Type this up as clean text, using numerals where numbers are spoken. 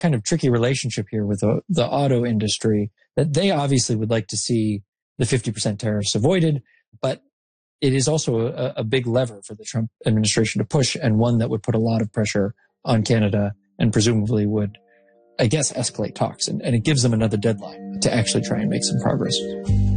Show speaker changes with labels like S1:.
S1: kind of tricky relationship here with the auto industry, that they obviously would like to see the 50% tariffs avoided, but it is also a big lever for the Trump administration to push, and one that would put a lot of pressure on Canada and presumably would, I guess, escalate talks. And it gives them another deadline to actually try and make some progress.